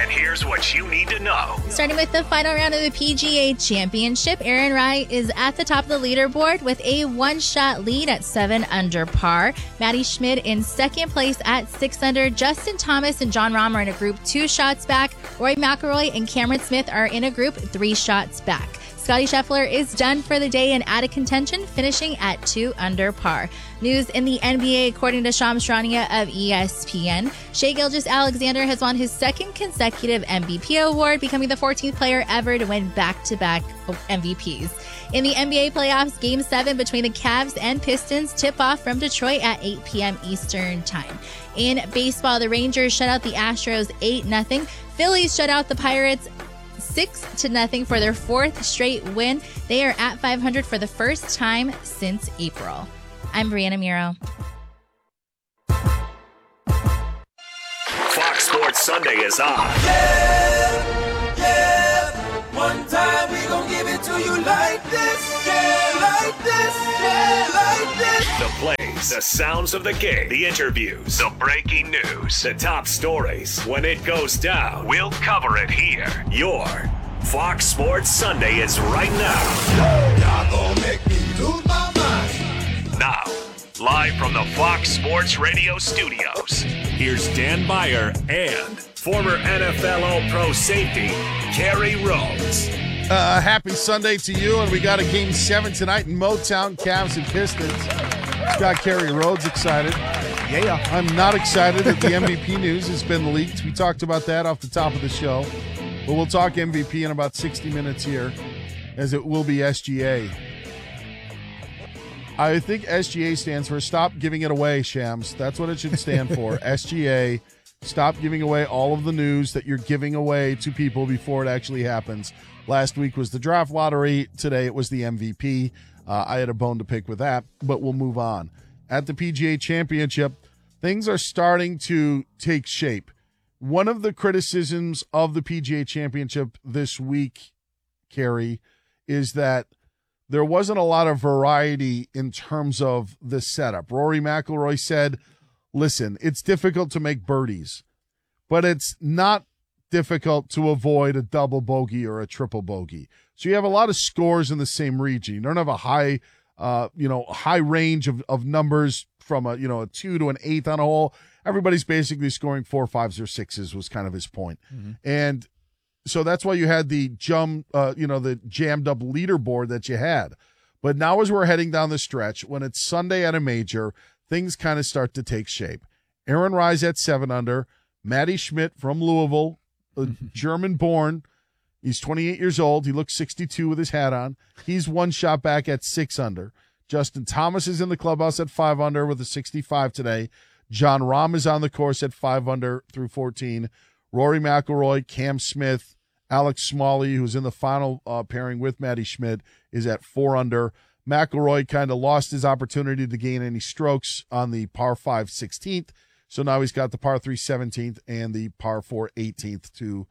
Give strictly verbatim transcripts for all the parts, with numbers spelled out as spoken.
And here's what you need to know. Starting with the final round of the P G A Championship, Aaron Rai is at the top of the leaderboard with a one-shot lead at seven under par. Matty Schmidt in second place at six under. Justin Thomas and Jon Rahm are in a group two shots back. Rory McIlroy and Cameron Smith are in a group three shots back. Scottie Scheffler is done for the day and out of contention, finishing at two under par. News in the N B A, according to Shams Charania of E S P N. Shai Gilgeous-Alexander has won his second consecutive M V P award, becoming the fourteenth player ever to win back-to-back M V Ps. In the N B A playoffs, Game seven between the Cavs and Pistons tip off from Detroit at eight p.m. Eastern Time. In baseball, the Rangers shut out the Astros eight nothing. Phillies shut out the Pirates six to nothing for their fourth straight win. They are at five hundred for the first time since April. I'm Brianna Miro. Fox Sports Sunday is on. Yeah, yeah. One time we gon' give it to you like this. Yeah, like this. Yeah, like this. The plays, the sounds of the game, the interviews, the breaking news, the top stories. When it goes down, we'll cover it here. Your Fox Sports Sunday is right now. Y'all gon' make me lose my mind. Now, live from the Fox Sports Radio studios, here's Dan Beyer and former N F L All-Pro safety, Kerry Rhodes. Uh, happy Sunday to you, and we got a game seven tonight in Motown, Cavs and Pistons. Got Kerry Rhodes excited. Yeah, I'm not excited that the M V P news has been leaked. We talked about that off the top of the show, but we'll talk M V P in about sixty minutes here, as it will be S G A. I think S G A stands for Stop Giving It Away, Shams. That's what it should stand for. S G A. Stop giving away all of the news that you're giving away to people before it actually happens. Last week was the draft lottery. Today it was the M V P. Uh, I had a bone to pick with that, but we'll move on. At the P G A Championship, things are starting to take shape. One of the criticisms of the P G A Championship this week, Kerry, is that there wasn't a lot of variety in terms of the setup. Rory McIlroy said, listen, it's difficult to make birdies, but it's not difficult to avoid a double bogey or a triple bogey. So you have a lot of scores in the same region. You don't have a high, uh, you know, high range of, of numbers from a, you know, a two to an eighth on a hole. Everybody's basically scoring four, fives, or sixes was kind of his point. Mm-hmm. And so that's why you had the jum, uh, you know, the jammed up leaderboard that you had. But now as we're heading down the stretch, when it's Sunday at a major, things kind of start to take shape. Aaron Rai's at seven under. Matty Schmidt from Louisville, a German-born. He's twenty-eight years old. He looks sixty-two with his hat on. He's one shot back at six under. Justin Thomas is in the clubhouse at five under with a sixty-five today. Jon Rahm is on the course at five under through fourteen. Rory McIlroy, Cam Smith, Alex Smalley, who's in the final uh, pairing with Matty Schmidt, is at four under. McIlroy kind of lost his opportunity to gain any strokes on the par five sixteenth. So now he's got the par three seventeenth and the par four eighteenth to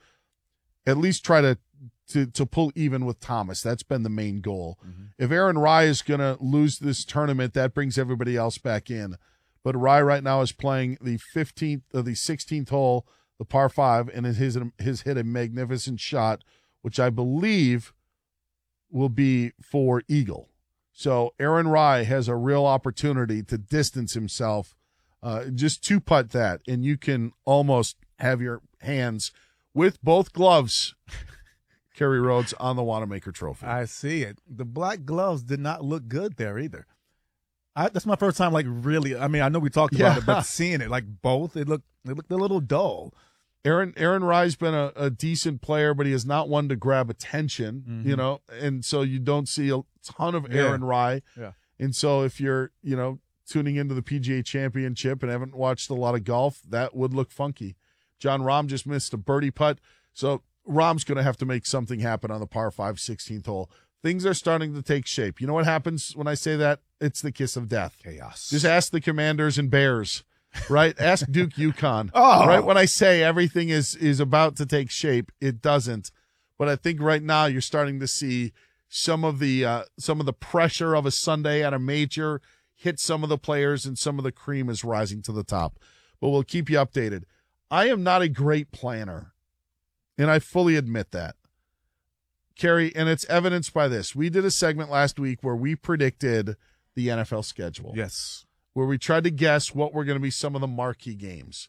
at least try to, to, to pull even with Thomas. That's been the main goal. Mm-hmm. If Aaron Rai is going to lose this tournament, that brings everybody else back in. But Rai right now is playing the fifteenth or the sixteenth hole, the par five, and his, his hit a magnificent shot, which I believe will be for eagle. So Aaron Rai has a real opportunity to distance himself. Uh, just two-putt that, and you can almost have your hands with both gloves, Kerry Rhodes, on the Wanamaker Trophy. I see it. The black gloves did not look good there either. I, that's my first time, like, really. I mean, I know we talked about yeah. it, but seeing it, like, both, it looked, it looked a little dull. Aaron Aaron Rai's been a, a decent player, but he is not one to grab attention, mm-hmm. you know, and so you don't see a ton of Aaron yeah. Rai. Yeah. And so if you're, you know, tuning into the P G A Championship and haven't watched a lot of golf, that would look funky. Jon Rahm just missed a birdie putt, so Rahm's going to have to make something happen on the par five sixteenth hole. Things are starting to take shape. You know what happens when I say that? It's the kiss of death. Chaos. Just ask the Commanders and Bears. Right? Ask Duke UConn. Oh. Right? When I say everything is is about to take shape, it doesn't. But I think right now you're starting to see some of the uh, some of the pressure of a Sunday at a major hit some of the players, and some of the cream is rising to the top. But we'll keep you updated. I am not a great planner. and I fully admit that. Carrie, and it's evidenced by this. We did a segment last week where we predicted the N F L schedule. Yes. Where we tried to guess what were going to be some of the marquee games.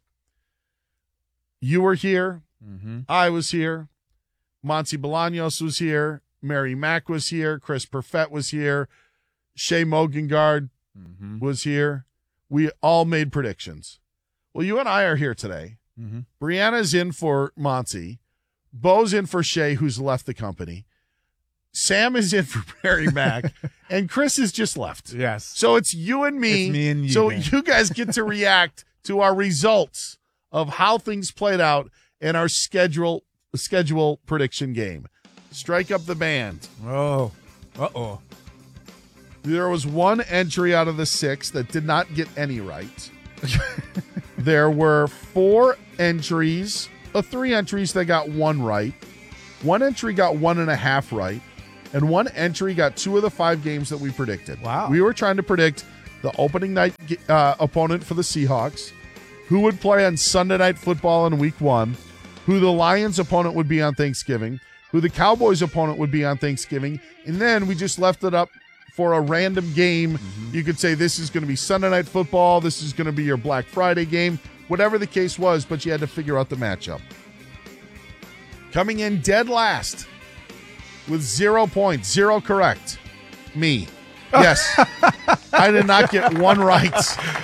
You were here. Mm-hmm. I was here. Monty Bolaños was here. Mary Mack was here. Chris Perfett was here. Shay Mogengard Mm-hmm. was here. We all made predictions. Well, you and I are here today. Mm-hmm. Brianna's in for Monty. Bo's in for Shay, who's left the company. Sam is in for Mary Mack. And Chris has just left. Yes. So it's you and me. It's me and you, so man. you guys get to react to our results of how things played out in our schedule schedule prediction game. Strike up the band. Oh. Uh-oh. There was one entry out of the six that did not get any right. There were four entries, uh, three entries that got one right. One entry got one and a half right. And one entry got two of the five games that we predicted. Wow. We were trying to predict the opening night uh, opponent for the Seahawks, who would play on Sunday Night Football in week one, who the Lions opponent would be on Thanksgiving, who the Cowboys opponent would be on Thanksgiving, and then we just left it up for a random game. Mm-hmm. You could say this is going to be Sunday Night Football, this is going to be your Black Friday game, whatever the case was, but you had to figure out the matchup. Coming in dead last with zero points, zero correct, me. Yes, I did not get one right.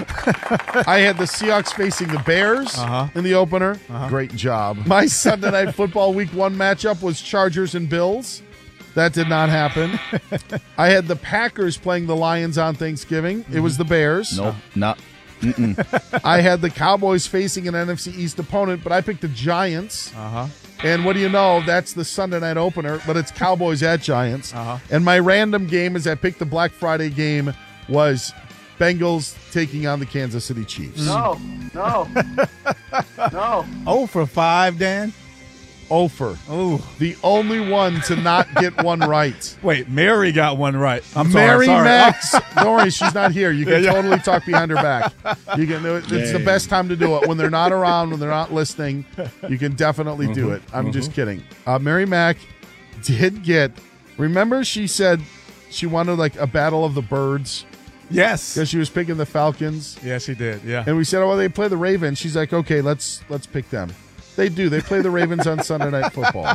I had the Seahawks facing the Bears uh-huh. in the opener. Uh-huh. Great job. My Sunday Night Football Week one matchup was Chargers and Bills. That did not happen. I had the Packers playing the Lions on Thanksgiving. It was the Bears. Nope, not. I had the Cowboys facing an N F C East opponent, but I picked the Giants. Uh-huh. And what do you know? That's the Sunday night opener, but it's Cowboys at Giants. Uh-huh. And my random game is I picked the Black Friday game was Bengals taking on the Kansas City Chiefs. No, no, no. Oh for five, Dan. Ofer. Oh. The only one to not get one right. Wait, Mary got one right. I'm Mary sorry. sorry. Max. Don't worry, she's not here. You can Yeah, yeah. totally talk behind her back. You can. It's Yeah, the yeah. best time to do it when they're not around, when they're not listening. You can definitely do it. I'm just kidding. Uh, Mary Mack did get. Remember, she said she wanted like a battle of the birds Yes. because she was picking the Falcons, Yes, she did. Yeah. and we said, "Oh, well, they play the Ravens." She's like, "Okay, let's let's pick them." They do. They play the Ravens on Sunday Night Football.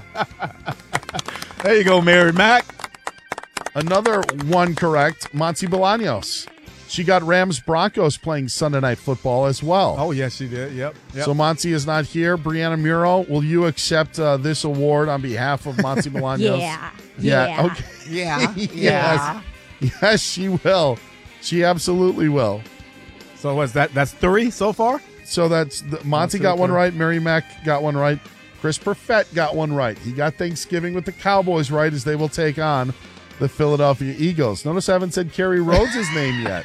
There you go, Mary Mack. Another one correct, Monty Bolaños. She got Rams Broncos playing Sunday Night Football as well. Oh, yes, she did. Yep. yep. So Monty is not here. Brianna Muro, will you accept uh, this award on behalf of Monty Bolaños? Yeah. Yeah. Yeah. Okay. yeah. Yes. Yes, she will. She absolutely will. So what's that? That's three so far? So that's the, Monty That's got one okay. right. Mary Mack got one right. Chris Perfett got one right. He got Thanksgiving with the Cowboys right as they will take on the Philadelphia Eagles. Notice I haven't said Kerry Rhodes' name yet.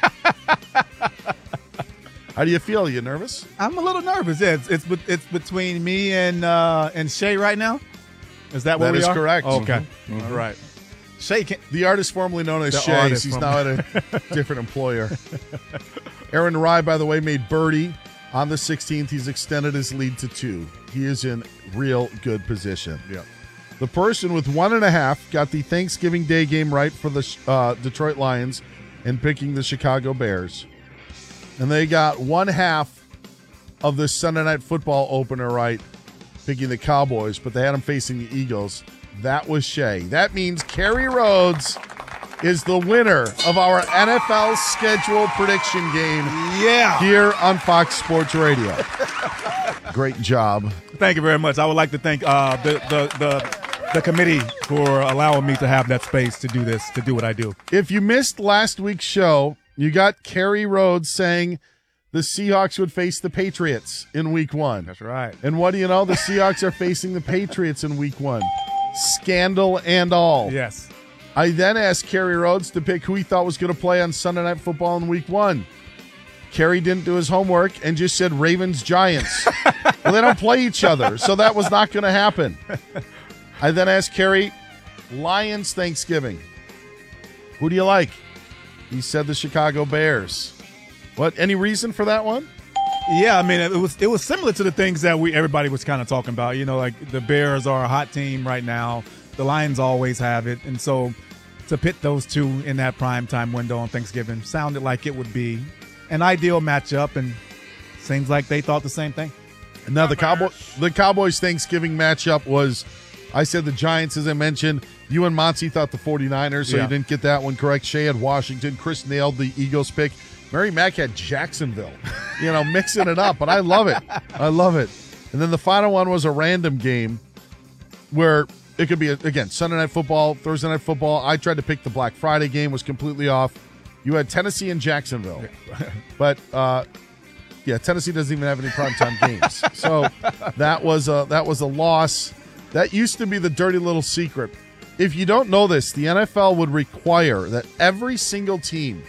How do you feel? Are you nervous? I'm a little nervous. Yeah, it's it's, be- it's between me and uh, and Shay right now. Is that where That we is are? correct. Okay. All right. Shay can The artist formerly known as The Shays. artist He's form- now at a different employer. Aaron Rye, by the way, made birdie on the sixteenth. He's extended his lead to two. He is in real good position. Yeah. The person with one and a half got the Thanksgiving Day game right for the uh, Detroit Lions and picking the Chicago Bears. And they got one half of the Sunday Night Football opener right, picking the Cowboys, but they had them facing the Eagles. That was Shay. That means Kerry Rhodes is the winner of our N F L schedule prediction game Yeah. here on Fox Sports Radio. Great job. Thank you very much. I would like to thank uh, the, the the the committee for allowing me to have that space to do this, to do what I do. If you missed last week's show, you got Kerry Rhodes saying the Seahawks would face the Patriots in week one. That's right. And what do you know? The Seahawks are facing the Patriots in week one. Scandal and all. Yes. I then asked Kerry Rhodes to pick who he thought was going to play on Sunday Night Football in week one. Kerry didn't do his homework and just said Ravens Giants. Well, they don't play each other, so that was not going to happen. I then asked Kerry, Lions Thanksgiving. Who do you like? He said the Chicago Bears. What? Any reason for that one? Yeah, I mean, it was it was similar to the things that we everybody was kind of talking about. You know, like the Bears are a hot team right now. The Lions always have it. And so to pit those two in that primetime window on Thanksgiving sounded like it would be an ideal matchup, and seems like they thought the same thing. Now, the Cowboy, the Cowboys Thanksgiving matchup was, I said the Giants, as I mentioned. You and Monty thought the 49ers, so Yeah. you didn't get that one correct. Shea had Washington. Chris nailed the Eagles pick. Mary Mack had Jacksonville, you know, mixing it up, but I love it. I love it. And then the final one was a random game where it could be, again, Sunday Night Football, Thursday Night Football. I tried to pick the Black Friday game, was completely off. You had Tennessee and Jacksonville. But, uh, yeah, Tennessee doesn't even have any primetime games. So that was a, that was a loss. That used to be the dirty little secret. If you don't know this, the N F L would require that every single team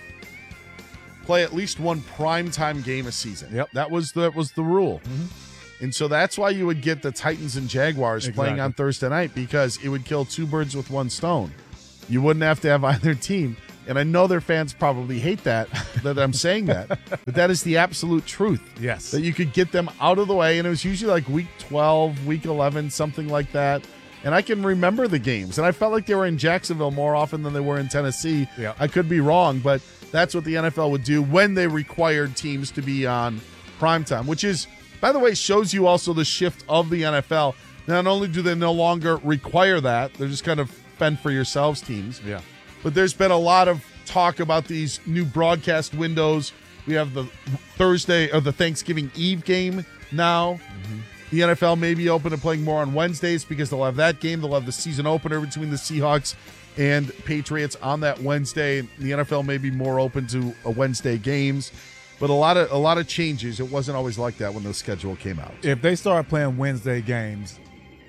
play at least one primetime game a season. Yep. That was the, that was the rule. Mm-hmm. And so that's why you would get the Titans and Jaguars Exactly. playing on Thursday night, because it would kill two birds with one stone. You wouldn't have to have either team. And I know their fans probably hate that, that I'm saying that, but that is the absolute truth. Yes. That you could get them out of the way. And it was usually like week twelve, week eleven, something like that. And I can remember the games. And I felt like they were in Jacksonville more often than they were in Tennessee. Yeah. I could be wrong, but that's what the N F L would do when they required teams to be on primetime, which is, by the way, shows you also the shift of the N F L. Not only do they no longer require that, they're just kind of fend for yourselves teams. Yeah. But there's been a lot of talk about these new broadcast windows. We have the Thursday or the Thanksgiving Eve game now. Mm-hmm. The N F L may be open to playing more on Wednesdays because they'll have that game. They'll have the season opener between the Seahawks and Patriots on that Wednesday. The N F L may be more open to a Wednesday games. But a lot of a lot of changes. It wasn't always like that when the schedule came out. If they start playing Wednesday games,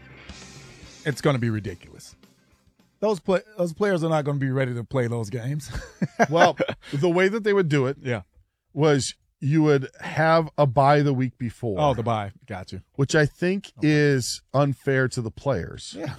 it's going to be ridiculous. Those play, those players are not going to be ready to play those games. Well, the way that they would do it Yeah. was you would have a bye the week before. Oh, the bye. Got you. Which I think is unfair to the players. Yeah.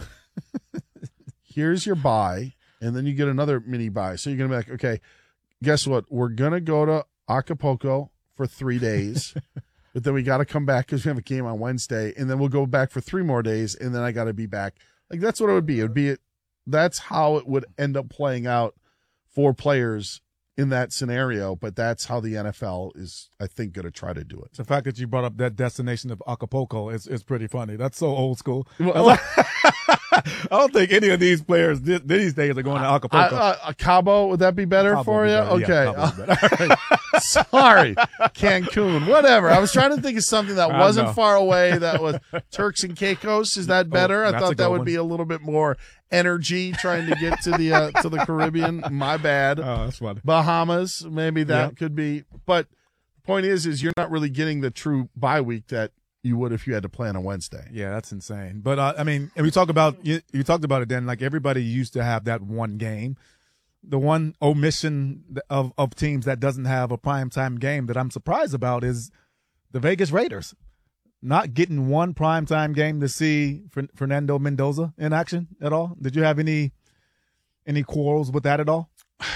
Here's your bye, and then you get another mini bye. So you're going to be like, okay, guess what? We're going to go to Acapulco for three days, but then we got to come back because we have a game on Wednesday, and then we'll go back for three more days, and then I got to be back. Like, that's what it would be. It would be that's how it would end up playing out for players in that scenario, but that's how the N F L is, I think, going to try to do it. The fact that you brought up that destination of Acapulco is, is pretty funny. That's so old school. Well, I don't think any of these players th- these days are going to Acapulco. Uh, uh, Cabo, would that be better Cabo for would be you? better. Yeah, Okay. Cabo would be better. All right. Sorry. Cancun, whatever. I was trying to think of something that I wasn't know. far away. That was Turks and Caicos. Is that better? I that's thought a that good would one. be a little bit more energy trying to get to the uh, to the Caribbean. My bad. Oh, that's funny. Bahamas, maybe that Yeah. could be. But the point is, is you're not really getting the true bye week that you would if you had to play on a Wednesday. Yeah, that's insane. But uh, I mean, and we talk about you, you talked about it then. Like everybody used to have that one game. The one omission of, of teams that doesn't have a primetime game that I'm surprised about is the Vegas Raiders not getting one primetime game to see Fer- Fernando Mendoza in action at all. Did you have any any quarrels with that at all?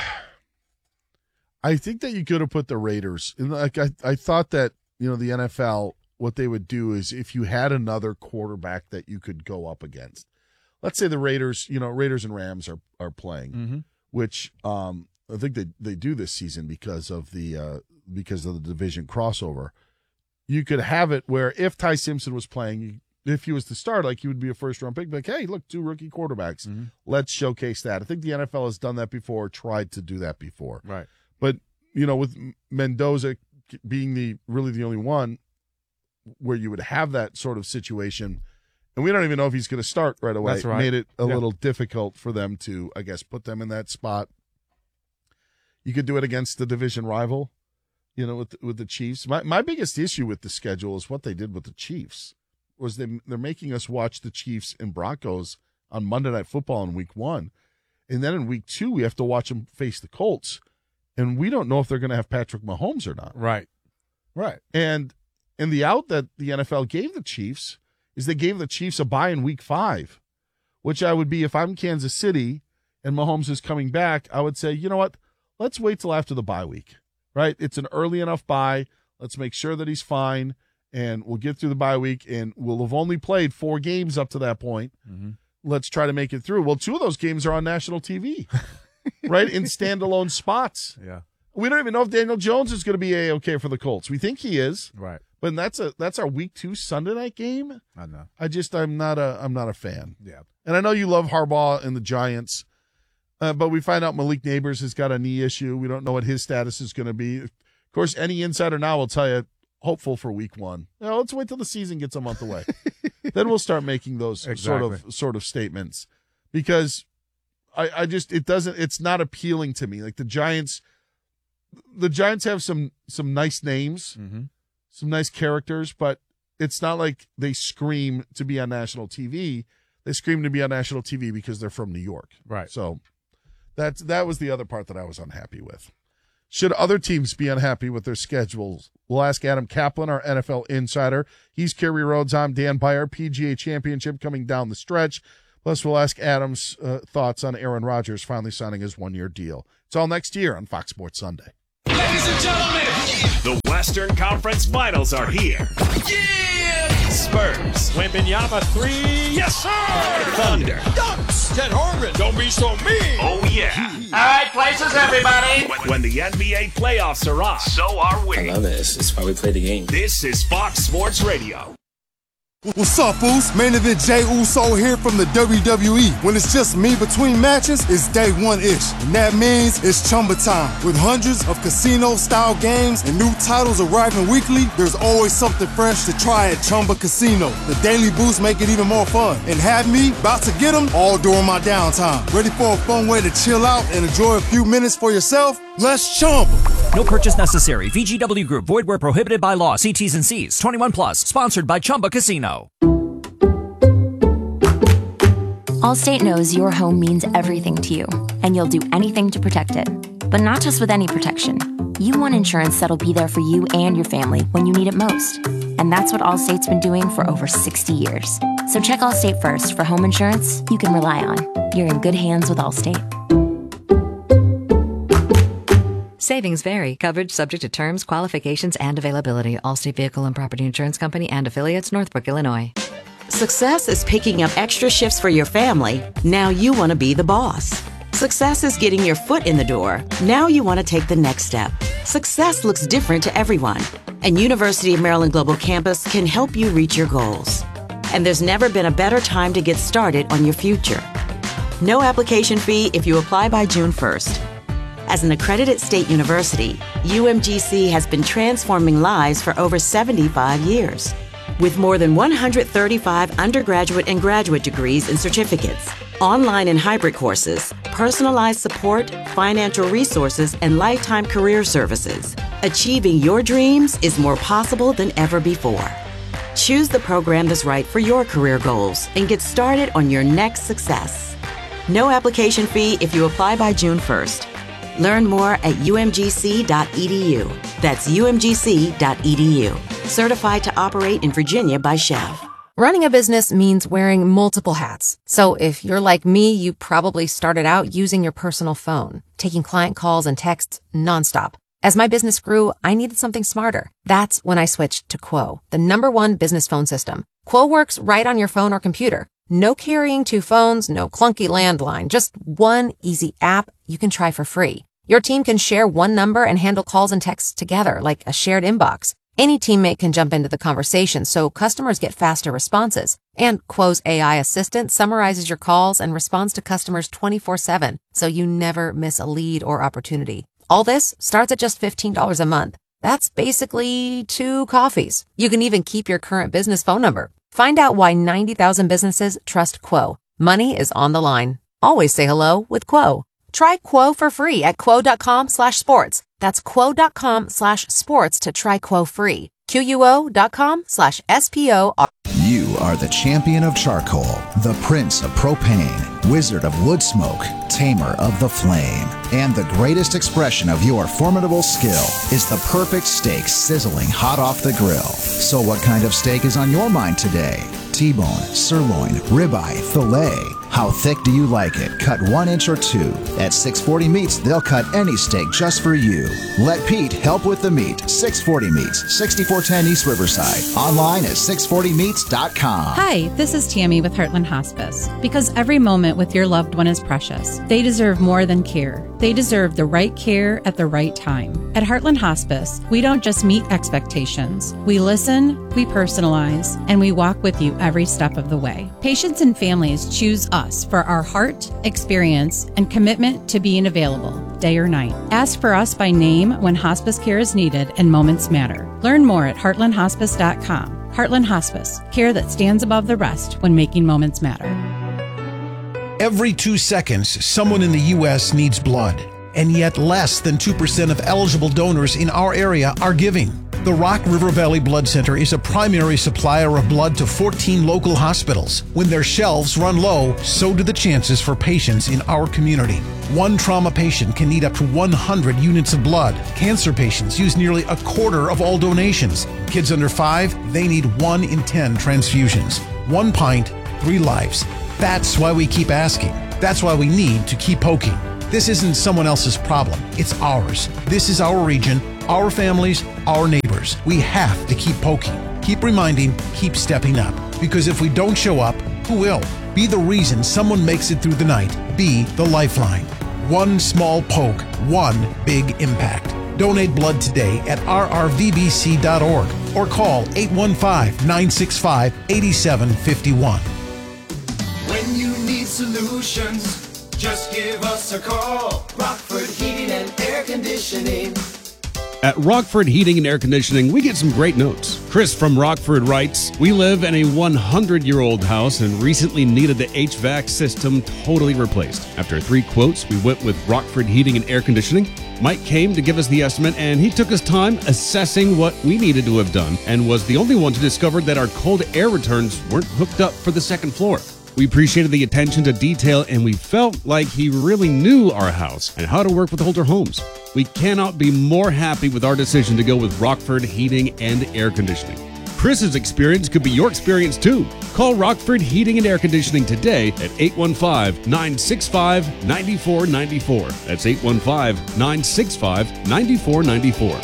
I think that you could have put the Raiders in. Like I, I thought that, you know, the N F L, what they would do is if you had another quarterback that you could go up against. Let's say the Raiders, you know, Raiders and Rams are are playing, Mm-hmm. which um, I think they they do this season because of the uh, because of the division crossover. You could have it where if Ty Simpson was playing, you, if he was to start, like he would be a first round pick. Like, hey, look, two rookie quarterbacks. Mm-hmm. Let's showcase that. I think the N F L has done that before, tried to do that before. Right. But, you know, with Mendoza being the really the only one where you would have that sort of situation, and we don't even know if he's going to start right away. That's right. Made it a Yeah. little difficult for them to, I guess, put them in that spot. You could do it against the division rival, you know, with with the Chiefs. My my biggest issue with the schedule is what they did with the Chiefs. Was they they're making us watch the Chiefs and Broncos on Monday Night Football in week one, and then in week two we have to watch them face the Colts. And we don't know if they're going to have Patrick Mahomes or not. Right. Right. And and the out that the N F L gave the Chiefs is they gave the Chiefs a bye in week five, which I would be if I'm Kansas City and Mahomes is coming back, I would say, you know what? Let's wait till after the bye week, right? It's an early enough bye. Let's make sure that he's fine, and we'll get through the bye week, and we'll have only played four games up to that point. Mm-hmm. Let's try to make it through. Well, two of those games are on national T V, right, in standalone spots. Yeah. We don't even know if Daniel Jones is going to be A-okay for the Colts. We think he is. Right. But that's a that's our week two Sunday night game. I know. I just I'm not a I'm not a fan. Yeah. And I know you love Harbaugh and the Giants, uh, but we find out Malik Neighbors has got a knee issue. We don't know what his status is going to be. Of course, any insider now will tell you hopeful for week one. You know, let's wait till the season gets a month away. Then we'll start making those Exactly. sort of sort of statements, because I, I just it doesn't it's not appealing to me. Like the Giants, the Giants have some some nice names. Mm-hmm. Some nice characters, but it's not like they scream to be on national T V. They scream to be on national T V because they're from New York. Right. So that's that was the other part that I was unhappy with. Should other teams be unhappy with their schedules? We'll ask Adam Kaplan, our N F L insider. He's Kerry Rhodes. I'm Dan Beyer. P G A Championship coming down the stretch. Plus, we'll ask Adam's uh, thoughts on Aaron Rodgers finally signing his one-year deal. It's all next year on Fox Sports Sunday. Ladies and gentlemen, the Western Conference Finals are here. Yeah! Spurs. Wembanyama three. Yes, sir! Thunder. Dunks. Ted Harmon. Don't be so mean. Oh, yeah. All right, places, everybody. When, when the N B A playoffs are on, so are we. I love it. It's, it's why we play the game. This is Fox Sports Radio. What's up, Foos? Main event Jay Uso here from the W W E. When it's just me between matches, it's day one-ish. And that means it's Chumba time. With hundreds of casino-style games and new titles arriving weekly, there's always something fresh to try at Chumba Casino. The daily boosts make it even more fun. And have me about to get them all during my downtime. Ready for a fun way to chill out and enjoy a few minutes for yourself? Let's Chumba. No purchase necessary. V G W Group. Void where prohibited by law. See T's and C's. twenty-one plus. Sponsored by Chumba Casino. Allstate knows your home means everything to you, and you'll do anything to protect it. But not just with any protection. You want insurance that'll be there for you and your family when you need it most. And that's what Allstate's been doing for over sixty years. So check Allstate first for home insurance you can rely on. You're in good hands with Allstate. Savings vary. Coverage subject to terms, qualifications, and availability. Allstate Vehicle and Property Insurance Company and affiliates, Northbrook, Illinois. Success is picking up extra shifts for your family. Now you want to be the boss. Success is getting your foot in the door. Now you want to take the next step. Success looks different to everyone, and University of Maryland Global Campus can help you reach your goals. And there's never been a better time to get started on your future. No application fee if you apply by June first. As an accredited state university, U M G C has been transforming lives for over seventy-five years. With more than one hundred thirty-five undergraduate and graduate degrees and certificates, online and hybrid courses, personalized support, financial resources, and lifetime career services, achieving your dreams is more possible than ever before. Choose the program that's right for your career goals and get started on your next success. No application fee if you apply by June first. Learn more at U M G C dot E D U. That's U M G C dot E D U. Certified to operate in Virginia by Chev. Running a business means wearing multiple hats. So if you're like me, you probably started out using your personal phone, taking client calls and texts nonstop. As my business grew, I needed something smarter. That's when I switched to Quo, the number one business phone system. Quo works right on your phone or computer. No carrying two phones, no clunky landline, just one easy app you can try for free. Your team can share one number and handle calls and texts together like a shared inbox. Any teammate can jump into the conversation so customers get faster responses. And Quo's A I assistant summarizes your calls and responds to customers twenty-four seven, so you never miss a lead or opportunity. All this starts at just fifteen dollars a month. That's basically two coffees. You can even keep your current business phone number. Find out why ninety thousand businesses trust Quo. Money is on the line. Always say hello with Quo. Try Quo for free at quo.com slash sports. That's quo.com slash sports to try Quo free. Q-U-O.com slash S-P-O-R. You are the champion of charcoal, the prince of propane, wizard of wood smoke, tamer of the flame. And the greatest expression of your formidable skill is the perfect steak sizzling hot off the grill. So what kind of steak is on your mind today? T-bone, sirloin, ribeye, filet, How thick do you like it? Cut one inch or two. At six forty Meats, they'll cut any steak just for you. Let Pete help with the meat. six forty Meats, sixty-four ten East Riverside. Online at six forty meats dot com. Hi, this is Tammy with Heartland Hospice. Because every moment with your loved one is precious, they deserve more than care. They deserve the right care at the right time. At Heartland Hospice, we don't just meet expectations. We listen, we personalize, and we walk with you every step of the way. Patients and families choose us for our heart, experience, and commitment to being available, day or night. Ask for us by name when hospice care is needed and moments matter. Learn more at heartland hospice dot com. Heartland Hospice, care that stands above the rest when making moments matter. Every two seconds, someone in the U S needs blood, and yet less than two percent of eligible donors in our area are giving. The Rock River Valley Blood Center is a primary supplier of blood to fourteen local hospitals. When their shelves run low, so do the chances for patients in our community. One trauma patient can need up to one hundred units of blood. Cancer patients use nearly a quarter of all donations. Kids under five, they need one in ten transfusions. One pint, three lives. That's why we keep asking. That's why we need to keep poking. This isn't someone else's problem. It's ours. This is our region, our families, our neighbors. We have to keep poking, keep reminding, keep stepping up. Because if we don't show up, who will? Be the reason someone makes it through the night. Be the lifeline. One small poke, one big impact. Donate blood today at r r v b c dot org or call eight one five, nine six five, eight seven five one. When you need solutions, just give us a call. Rockford Heating and Air Conditioning. At Rockford Heating and Air Conditioning, we get some great notes. Chris from Rockford writes, "We live in a hundred-year-old house and recently needed the H V A C system totally replaced. After three quotes, we went with Rockford Heating and Air Conditioning. Mike came to give us the estimate, and he took his time assessing what we needed to have done and was the only one to discover that our cold air returns weren't hooked up for the second floor. We appreciated the attention to detail, and we felt like he really knew our house and how to work with older homes. We cannot be more happy with our decision to go with Rockford Heating and Air Conditioning. Chris's experience could be your experience too. Call Rockford Heating and Air Conditioning today at eight one five, nine six five, nine four nine four. That's eight one five, nine six five, nine four nine four.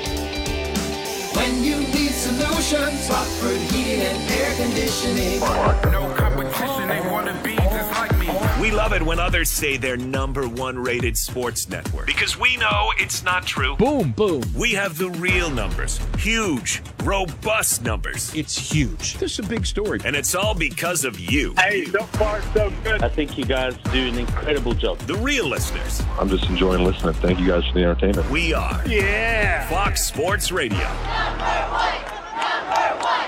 When you need solutions, Rockford Heating and Air Conditioning. No competition, they want to be just like me. We love it when others say they're number one rated sports network because we know it's not true. Boom, boom. We have the real numbers. Huge, robust numbers. It's huge. This is a big story. And it's all because of you. Hey, so far so good. I think you guys do an incredible job. The real listeners. I'm just enjoying listening. Thank you guys for the entertainment. We are. Yeah. Fox Sports Radio. Number one. Number one.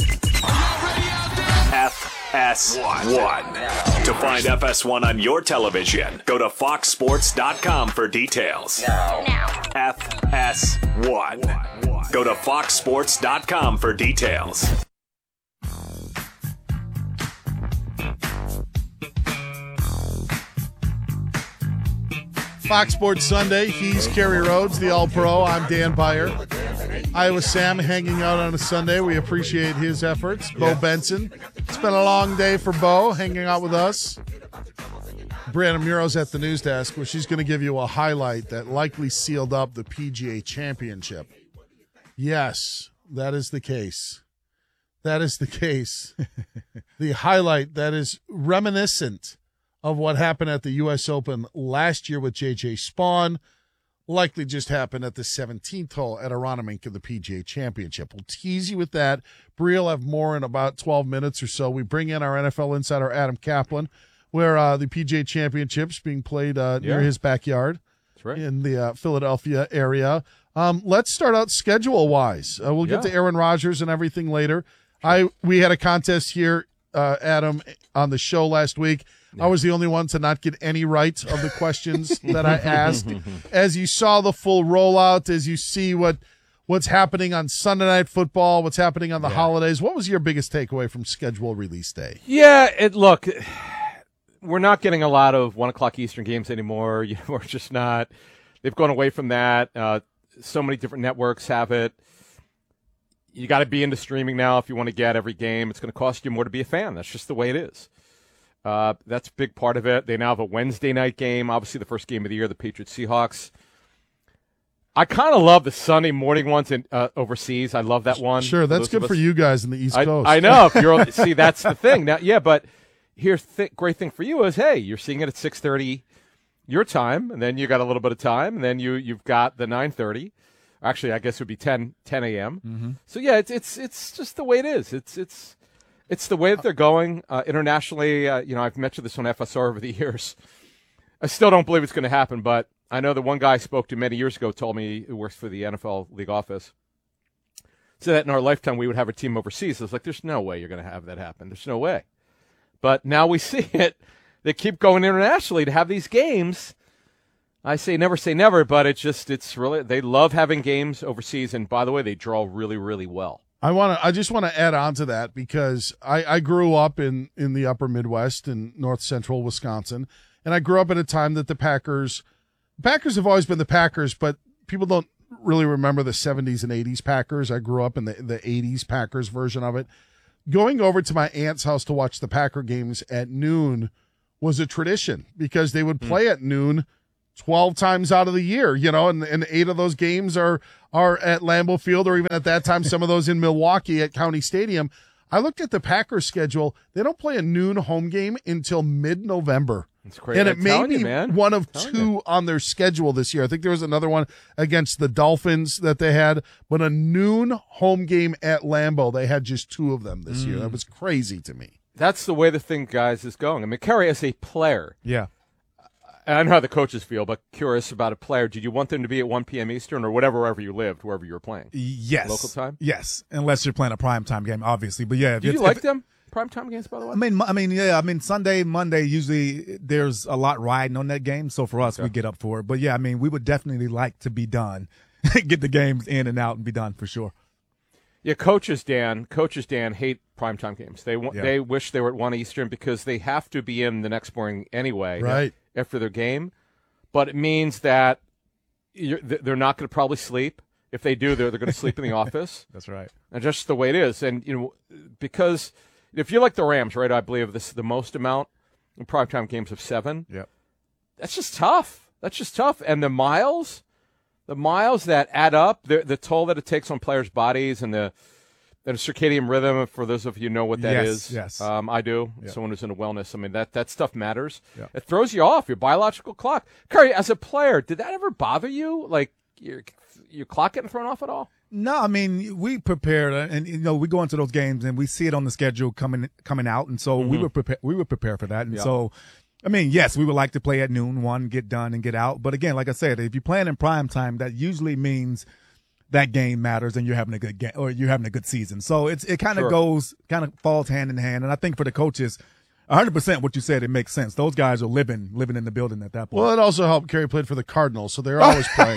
F S one. To find F S one on your television, go to fox sports dot com for details. Now. F S one. Go to fox sports dot com for details. Fox Sports Sunday. He's Kerry Rhodes, the All-Pro. I'm Dan Beyer. Iowa Sam hanging out on a Sunday. We appreciate his efforts. Bo Yeah. Benson. It's been a long day for Bo hanging out with us. Brianna Muro's at the news desk where she's going to give you a highlight that likely sealed up the P G A Championship. Yes, that is the case. That is the case. The highlight that is reminiscent of what happened at the U S Open last year with J J Spawn likely just happened at the seventeenth hole at Aronimink in the P G A Championship. We'll tease you with that. Bree will have more in about twelve minutes or so. We bring in our N F L insider, Adam Kaplan, where uh, the P G A Championship's being played uh, near Yeah. his backyard. That's right. In the uh, Philadelphia area. Um, let's start out schedule-wise. Uh, we'll get Yeah. to Aaron Rodgers and everything later. I We had a contest here, uh, Adam, on the show last week. I was the only one to not get any right of the questions that I asked. As you saw the full rollout, as you see what what's happening on Sunday Night Football, what's happening on the Yeah. holidays, what was your biggest takeaway from schedule release day? Yeah, it look, we're not getting a lot of one o'clock Eastern games anymore. You know, we're just not. They've gone away from that. Uh, so many different networks have it. You got to be into streaming now if you want to get every game. It's going to cost you more to be a fan. That's just the way it is. Uh, that's a big part of it. They now have a Wednesday night game, obviously the first game of the year, the Patriots-Seahawks. I kind of love the Sunday morning ones in, uh, overseas. I love that one. Sure, that's good for you guys in the East I, Coast. I know. If you're see, that's the thing. Now, yeah, but here's the th- great thing for you is, hey, you're seeing it at six thirty your time, and then you got a little bit of time, and then you you've got the nine thirty. Actually, I guess it would be ten a.m. Mm-hmm. So yeah, it's it's it's just the way it is. It's it's it's the way that they're going uh, internationally. Uh, you know, I've mentioned this on F S R over the years. I still don't believe it's going to happen, but I know the one guy I spoke to many years ago told me, who works for the N F L league office, said that in our lifetime we would have a team overseas. I was like, there's no way you're going to have that happen. There's no way. But now we see it. They keep going internationally to have these games. I say never say never, but it's just, it's really, they love having games overseas. And by the way, they draw really, really well. I want to. I just want to add on to that because I, I grew up in, in the upper Midwest in north central Wisconsin, and I grew up at a time that the Packers, Packers have always been the Packers, but people don't really remember the seventies and eighties Packers. I grew up in the, the eighties Packers version of it. Going over to my aunt's house to watch the Packer games at noon was a tradition because they would play mm. at noon twelve times out of the year, you know, and, and eight of those games are are at Lambeau Field, or even at that time, some of those in Milwaukee at County Stadium. I looked at the Packers schedule. They don't play a noon home game until mid-November. It's crazy. And it I'm may be you, man. one of I'm two you. on their schedule this year. I think there was another one against the Dolphins that they had, but a noon home game at Lambeau, they had just two of them this mm. year. That was crazy to me. That's the way the thing, guys, is going. I mean, Kerry, as a player, yeah, I don't know how the coaches feel, but curious about a player. Did you want them to be at one p.m. Eastern or whatever, wherever you lived, wherever you were playing? Yes. Local time? Yes, unless you're playing a primetime game, obviously. But, yeah. If Do you it's, like if, them? Primetime games, by the way? I mean, I mean, yeah, I mean, Sunday, Monday, usually there's a lot riding on that game. So for us, okay. we get up for it. But, yeah, I mean, we would definitely like to be done, get the games in and out and be done for sure. Yeah, coaches, Dan, coaches, Dan, hate primetime games. They yeah. they wish they were at one Eastern because they have to be in the next morning anyway right. after their game. But it means that you're, they're not going to probably sleep. If they do, they're, they're going to sleep in the office. That's right. And just the way it is. And, you know, because if you're like the Rams, right, I believe this is the most amount in primetime games of seven. Yep. That's just tough. That's just tough. And the miles, the miles that add up, the, the toll that it takes on players' bodies and the, the circadian rhythm, for those of you who know what that yes, is. Yes, um, I do. Yep. Someone who's into wellness. I mean, that, that stuff matters. Yep. It throws you off, your biological clock. Curry, as a player, did that ever bother you? Like, your, your clock getting thrown off at all? No, I mean, we prepared, and you know, we go into those games and we see it on the schedule coming coming out, and so mm-hmm. we were prepared. We were prepared for that, and yeah. so, I mean, yes, we would like to play at noon, one, get done and get out. But again, like I said, if you're playing in prime time, that usually means that game matters and you're having a good game or you're having a good season. So it's it kind of sure. goes, kind of falls hand in hand. And I think for the coaches, one hundred percent what you said, it makes sense. Those guys are living living in the building at that point. Well, it also helped. Kerry played for the Cardinals, so they're always playing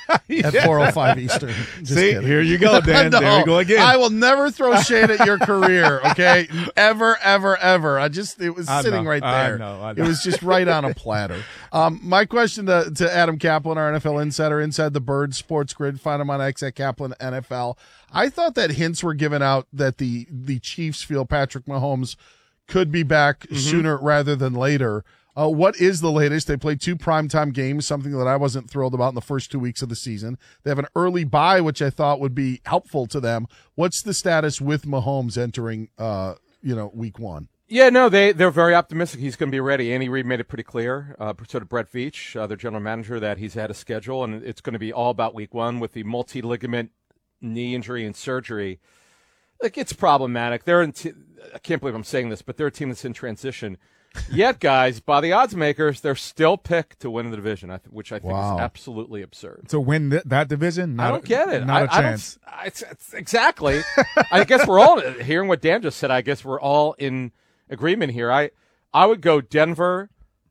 at four oh five Eastern. Just See, kidding. here you go, Dan. no, there we go again. I will never throw shade at your career, okay? Ever, ever, ever. I just, it was I sitting know, right I there. know, I know. It was just right on a platter. Um, my question to, to Adam Kaplan, our N F L insider, Inside the Bird Sports Grid, find him on X at Kaplan N F L. I thought that hints were given out that the, the Chiefs feel Patrick Mahomes could be back mm-hmm. sooner rather than later. Uh, what is the latest? They played two primetime games, something that I wasn't thrilled about in the first two weeks of the season. They have an early bye, which I thought would be helpful to them. What's the status with Mahomes entering, uh, you know, week one? Yeah, no, they, they're very optimistic he's going to be ready. Andy Reid made it pretty clear, uh, so did Brett Veach, uh, their general manager, that he's had a schedule, and it's going to be all about week one with the multi-ligament knee injury and surgery. Like, it's problematic. They're in t- I can't believe I'm saying this, but they're a team that's in transition. Yet, guys, by the odds makers, they're still picked to win the division, which I think wow. is absolutely absurd. To win th- that division? Not I don't a, get it. Not I, a chance. I don't, it's, it's exactly. I guess we're all, hearing what Dan just said, I guess we're all in agreement here. I I would go Denver.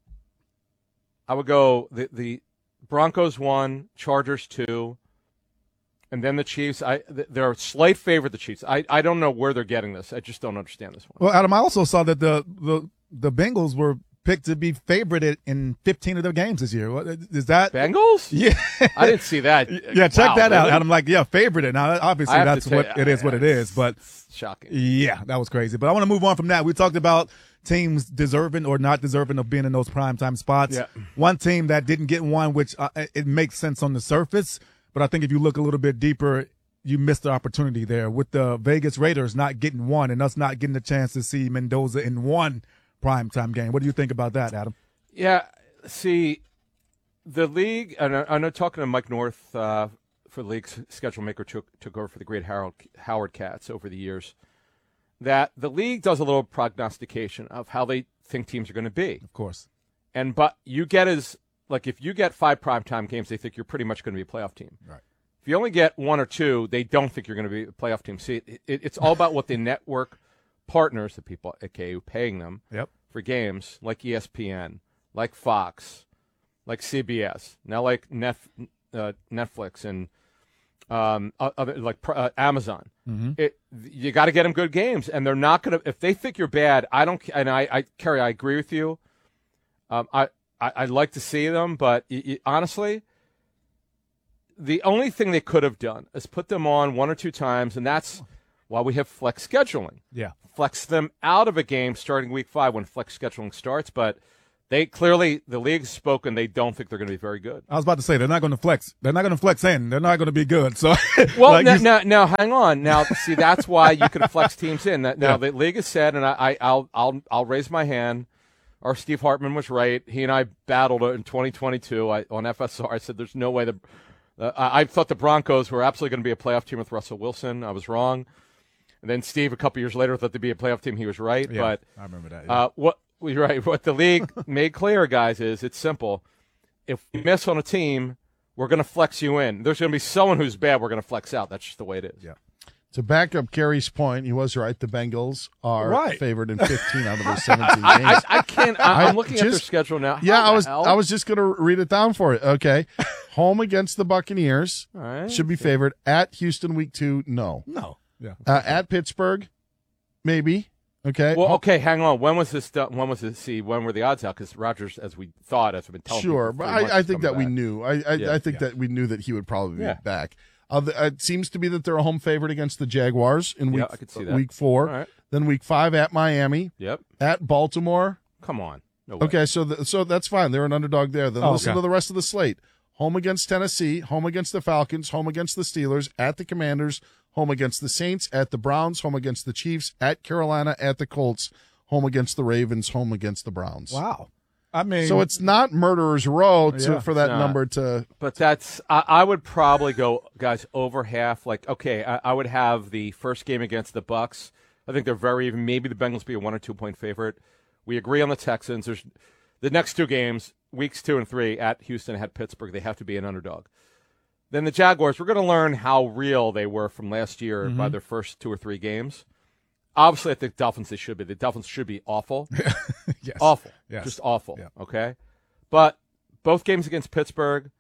I would go the, the Broncos one, Chargers two, and then the Chiefs. I they're a slight favorite, the Chiefs. I, I don't know where they're getting this. I just don't understand this one. Well, Adam, I also saw that the the, the Bengals were picked to be favorite in fifteen of their games this year. What, is that Bengals? Yeah, I didn't see that. Yeah, check Wow, that out. really? And I'm like, yeah, favorite. Now, obviously, I have that's to say, what it is. What it is, but shocking. Yeah, that was crazy. But I want to move on from that. We talked about teams deserving or not deserving of being in those primetime spots. Yeah. One team that didn't get one, which uh, it makes sense on the surface, but I think if you look a little bit deeper, you missed the opportunity there with the Vegas Raiders not getting one and us not getting the chance to see Mendoza in one primetime game. What do you think about that, Adam? Yeah, see, the league, and I, I know talking to Mike North uh, for the league's schedule maker took, took over for the great Harold, Howard Cats over the years, that the league does a little prognostication of how they think teams are going to be. Of course. And but you get as, like if you get five primetime games, they think you're pretty much going to be a playoff team. Right. If you only get one or two, they don't think you're going to be a playoff team. See, it, it, it's all about what the network partners, the people at K U paying them yep. for games, like E S P N, like Fox, like C B S, now like Netf- uh, Netflix and um, other like uh, Amazon. Mm-hmm. It, you got to get them good games, and they're not going to. If they think you're bad, I don't. And I, I Kerry, I agree with you. Um, I, I I'd like to see them, but y- y- honestly, the only thing they could have done is put them on one or two times, and that's why we have flex scheduling. Yeah. Flex them out of a game starting week five when flex scheduling starts, but they clearly, the league's spoken, they don't think they're going to be very good. I was about to say, they're not going to flex. They're not going to flex in. They're not going to be good. So, Well, like now, you- now, now, hang on. Now, see, that's why you can flex teams in. Now, Yeah. the league has said, and I, I, I'll, I'll, I'll raise my hand. Our Steve Hartman was right. He and I battled it in twenty twenty-two I, on F S R. I said, there's no way the uh, I I thought the Broncos were absolutely going to be a playoff team with Russell Wilson. I was wrong. And then Steve, a couple years later, thought they'd be a playoff team. He was right. Yeah, but I remember that, yeah. Uh, what you're right. What the league made clear, guys, is it's simple. If we miss on a team, we're going to flex you in. There's going to be someone who's bad. We're going to flex out. That's just the way it is. Yeah. To back up Kerry's point, he was right. The Bengals are Right. favored in fifteen out of their seventeen I- games. I- I can't- I- I'm looking at their just- schedule now. How Yeah, I the was hell? I was just going to read it down for it. Okay, home against the Buccaneers All right. should be favored. At Houston, week two, no, no, yeah. Uh, at Pittsburgh, maybe. Okay, Well, Ho- okay, hang on. When was this done? When was this? See, when were the odds out? Because Rodgers, as we thought, as we've been telling Sure, people but for three months, I, I is think coming that we back. knew. I I, Yeah, I think yeah. that we knew that he would probably be Yeah. back. Uh, the, it seems to be that they're a home favorite against the Jaguars in week Yeah, I could see that. week four. All right. Then week five at Miami. Yep. At Baltimore. Come on. No way. Okay, so the, so that's fine. They're an underdog there. Then Oh, listen okay. to the rest of the slate. Home against Tennessee, home against the Falcons, home against the Steelers, at the Commanders, home against the Saints, at the Browns, home against the Chiefs, at Carolina, at the Colts, home against the Ravens, home against the Browns. Wow. I mean, So it's not murderer's row to, Yeah, for that it's not. number to. But that's I, I would probably go, guys, over half. Like, okay, I, I would have the first game against the Bucks. I think they're very even. Maybe the Bengals be a one or two point favorite. We agree on the Texans. There's the next two games, weeks two and three at Houston, at Pittsburgh. They have to be an underdog. Then the Jaguars. We're going to learn how real they were from last year by Mhm. their first two or three games. Obviously, I think Dolphins they should be. The Dolphins should be awful. Yes. Awful. Yes. Just awful. Yeah. Okay. But both games against Pittsburgh,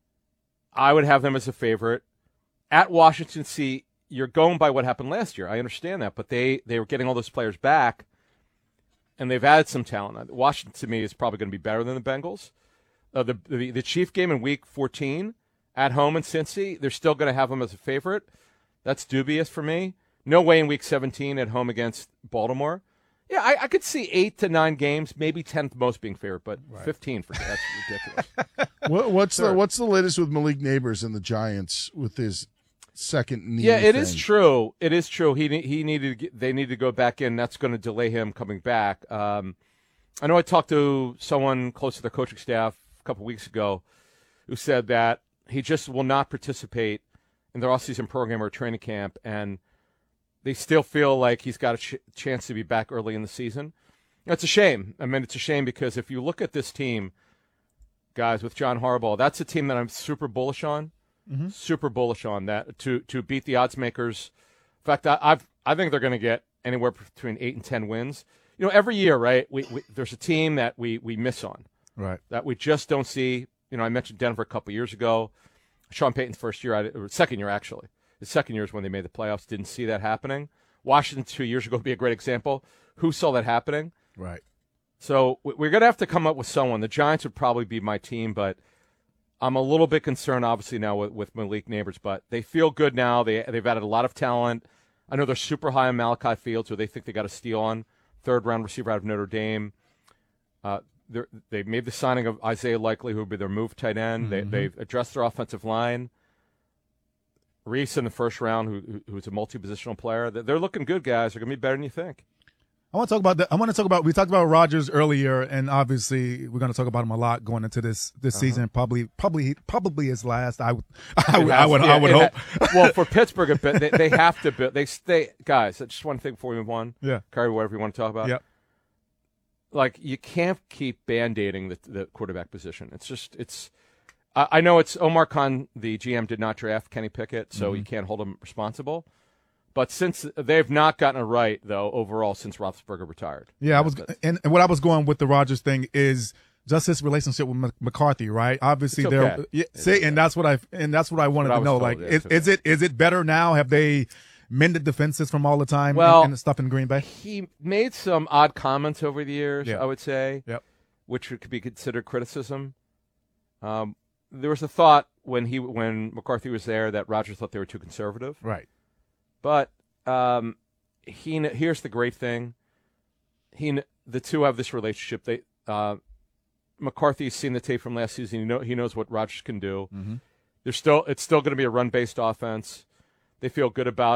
I would have them as a favorite. At Washington, see, you're going by what happened last year. I understand that, but they, they were getting all those players back, and they've added some talent. Washington, to me, is probably going to be better than the Bengals. Uh, the, the the Chief game in Week fourteen at home in Cincy, they're still going to have them as a favorite. That's dubious for me. No way in Week seventeen at home against Baltimore. Yeah, I, I could see eight to nine games, maybe tenth most being favorite, but fifteen for that's ridiculous. What, what's the Sure. what's the latest with Malik Neighbors and the Giants with his second knee? Yeah, it is thing? true. It is true. He ne- he needed to get, they need to go back in. That's going to delay him coming back. Um, I know I talked to someone close to their coaching staff a couple weeks ago who said that he just will not participate in their off-season program or training camp, and they still feel like he's got a ch- chance to be back early in the season. That's a shame. I mean, it's a shame because if you look at this team, guys, with John Harbaugh, that's a team that I'm super bullish on. Mhm. Super bullish on that to to beat the odds makers. In fact, I, I've I think they're going to get anywhere between eight and ten wins. You know, every year, right? We, we there's a team that we we miss on, Right. that we just don't see. You know, I mentioned Denver a couple years ago. Sean Payton's first year, I, or second year actually. The second year is when they made the playoffs. Didn't see that happening. Washington two years ago would be a great example. Who saw that happening? Right. So we're going to have to come up with someone. The Giants would probably be my team, but I'm a little bit concerned, obviously, now with, with Malik Neighbors. But they feel good now. They, they've added a lot of talent. I know they're super high on Malachi Fields, who they think they got a steal on, third-round receiver out of Notre Dame. Uh, they made the signing of Isaiah Likely, who would be their move tight end. Mm-hmm. They, they've addressed their offensive line. Reese in the first round, who, who's a multi-positional player. They're looking good, guys. They're going to be better than you think. I want to talk about that. I want to talk about. We talked about Rodgers earlier, and obviously we're going to talk about him a lot going into this this uh-huh. season. Probably, probably, probably his last. I, I, would, I would, yeah, I would hope. Ha- well, for Pittsburgh, they, they have to build. They stay, guys. Just one thing before we move on. Yeah, Curry, whatever you want to talk about. Yep. Like you can't keep band-aiding the, the quarterback position. It's just it's. I, I know it's Omar Khan, the G M, did not draft Kenny Pickett, so mm-hmm. you can't hold him responsible. But since they've not gotten it right, though, overall, since Roethlisberger retired. Yeah, I was, and, and what I was going with the Rodgers thing is just his relationship with M- McCarthy, right? Obviously, it's they're okay. yeah, see, and that's what I and that's what I wanted what to I know. Told, like, yeah, is, okay. is it is it better now? Have they mended the fences from all the time well, and, and stuff in Green Bay? He made some odd comments over the years, yeah. I would say, yep. which could be considered criticism. Um, there was a thought when he when McCarthy was there that Rodgers thought they were too conservative, right? But Um, he here's the great thing. He the two have this relationship. They uh, McCarthy's seen the tape from last season. You know he knows what Rodgers can do. Mm-hmm. There's still it's still going to be a run based offense. They feel good about